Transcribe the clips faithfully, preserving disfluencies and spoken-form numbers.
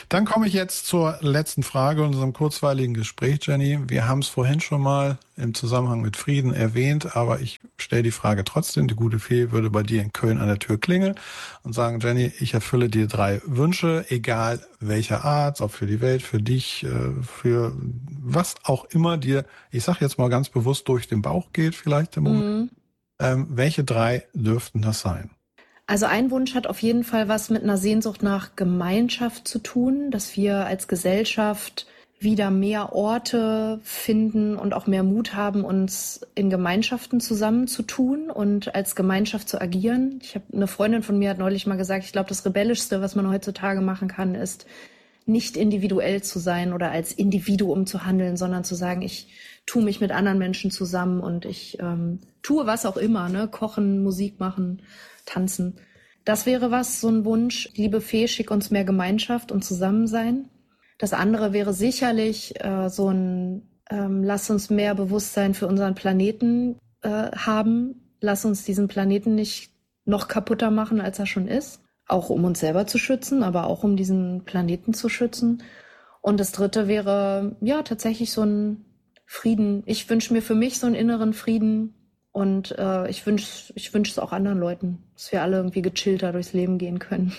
Dann komme ich jetzt zur letzten Frage unserem kurzweiligen Gespräch, Jenny. Wir haben es vorhin schon mal im Zusammenhang mit Frieden erwähnt, aber ich stelle die Frage trotzdem. Die gute Fee würde bei dir in Köln an der Tür klingeln und sagen, Jenny, ich erfülle dir drei Wünsche, egal welcher Art, ob für die Welt, für dich, für was auch immer dir, ich sage jetzt mal ganz bewusst, durch den Bauch geht vielleicht im Moment. Mhm. Ähm, welche drei dürften das sein? Also ein Wunsch hat auf jeden Fall was mit einer Sehnsucht nach Gemeinschaft zu tun, dass wir als Gesellschaft wieder mehr Orte finden und auch mehr Mut haben, uns in Gemeinschaften zusammenzutun und als Gemeinschaft zu agieren. Ich habe eine Freundin von mir hat neulich mal gesagt, ich glaube, das Rebellischste, was man heutzutage machen kann, ist nicht individuell zu sein oder als Individuum zu handeln, sondern zu sagen, ich tue mich mit anderen Menschen zusammen und ich ähm, tue was auch immer, ne, kochen, Musik machen, tanzen. Das wäre was, so ein Wunsch. Liebe Fee, schick uns mehr Gemeinschaft und Zusammensein. Das andere wäre sicherlich äh, so ein, ähm, lass uns mehr Bewusstsein für unseren Planeten äh, haben. Lass uns diesen Planeten nicht noch kaputter machen, als er schon ist. Auch um uns selber zu schützen, aber auch um diesen Planeten zu schützen. Und das dritte wäre, ja, tatsächlich so ein Frieden. Ich wünsche mir für mich so einen inneren Frieden. Und äh, ich wünsche ich wünsch es auch anderen Leuten, dass wir alle irgendwie gechillter durchs Leben gehen können.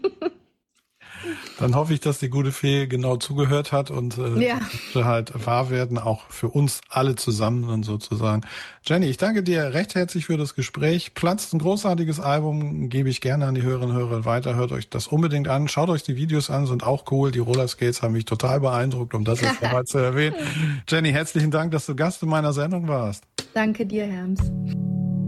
Dann hoffe ich, dass die gute Fee genau zugehört hat und äh, ja. halt wahr werden, auch für uns alle zusammen und sozusagen. Jenny, ich danke dir recht herzlich für das Gespräch. Platzt ein großartiges Album, gebe ich gerne an die Hörerinnen und Hörer weiter. Hört euch das unbedingt an. Schaut euch die Videos an, sind auch cool. Die Rollerskates haben mich total beeindruckt, um das jetzt nochmal zu erwähnen. Jenny, herzlichen Dank, dass du Gast in meiner Sendung warst. Danke dir, Herms.